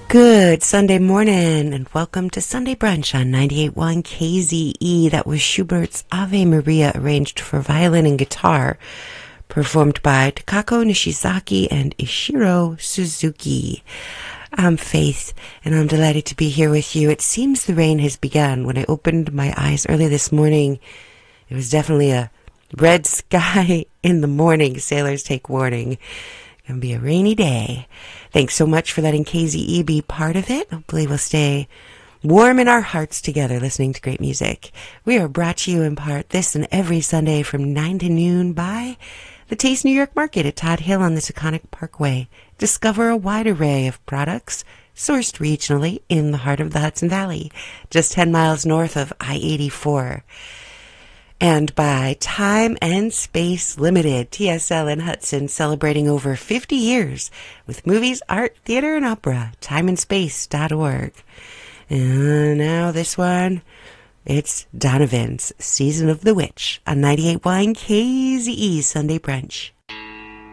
Good Sunday morning, and welcome to Sunday Brunch on 98.1 KZE. That was Schubert's Ave Maria, arranged for violin and guitar, performed by Takako Nishizaki and Ishiro Suzuki. I'm Faith, and I'm delighted to be here with you. It seems the rain has begun. When I opened my eyes early this morning, it was definitely a red sky in the morning. Sailors take warning. Gonna be a rainy day. Thanks so much for letting KZE be part of it. Hopefully we'll stay warm in our hearts together listening to great music. We are brought to you in part this and every Sunday from 9 to noon by the Taste New York Market at Todd Hill on the Taconic Parkway. Discover a wide array of products sourced regionally in the heart of the Hudson Valley, just 10 miles north of I-84. And by Time and Space Limited, TSL in Hudson, celebrating over 50 years with movies, art, theater, and opera. timeandspace.org. And now this one, it's Donovan's Season of the Witch on 98.1 KZE Sunday Brunch.